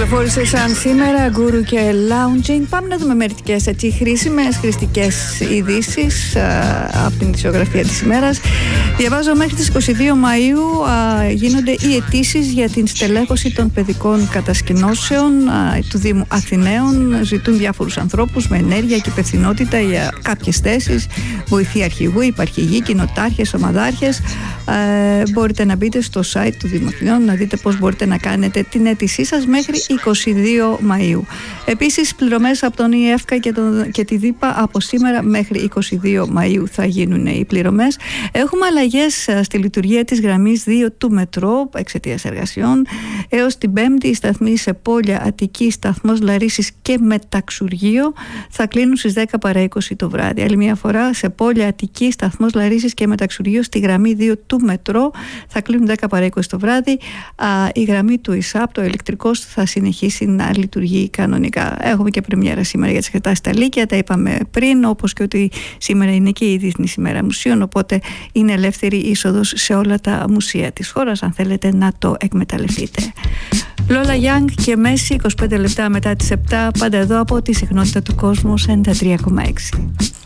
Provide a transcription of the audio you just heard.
κυκλοφόρησε σαν σήμερα Guru και Lounging. Πάμε να δούμε μερικές χρήσιμες χρηστικές ειδήσεις από την ειδησιογραφία της ημέρας. Διαβάζω μέχρι τις 22 Μαΐου γίνονται οι αιτήσεις για την στελέχωση των παιδικών κατασκηνώσεων του Δήμου Αθηναίων. Ζητούν διάφορους ανθρώπους με ενέργεια και υπευθυνότητα για κάποιες θέσεις, βοηθοί αρχηγού, υπαρχηγοί, κοινοτάρχες, ομαδάρχες. Μπορείτε να μπείτε στο site του Δήμου Αθηναίων να δείτε πώς μπορείτε να κάνετε την αίτησή σας μέχρι 22 Μαΐου. Επίσης, πληρωμές από τον ΙΕΦΚΑ και τη ΔΥΠΑ από σήμερα μέχρι 22 Μαΐου θα γίνουν οι πληρωμές. Έχουμε αλλαγές στη λειτουργία της γραμμής 2 του μετρό εξαιτίας εργασιών. Έως την Πέμπτη, οι σταθμοί σε Πόλια, Αττική, σταθμός Λαρίσης και Μεταξουργείο θα κλείνουν στις 10 παρά 20 το βράδυ. Άλλη μια φορά, σε Πόλια, Αττική, σταθμός Λαρίσης και Μεταξουργείο στη γραμμή 2 του μετρό θα κλείνουν 10 παρά 20 το βράδυ. Η γραμμή του ΙΣΑΠ, το ηλεκτρικός, θα συνεχίσει να λειτουργεί κανονικά. Έχουμε και πρεμιέρα σήμερα για τις εξετάσεις στα Λύκεια, τα είπαμε πριν, όπως και ότι σήμερα είναι και η Διεθνής ημέρα μουσείων, οπότε είναι ελεύθερη είσοδος σε όλα τα μουσεία της χώρας, αν θέλετε να το εκμεταλλευτείτε. Λόλα Γιάνγκ και Μέση, 25 λεπτά μετά τις 7, πάντα εδώ από τη συχνότητα του κόσμου 93,6.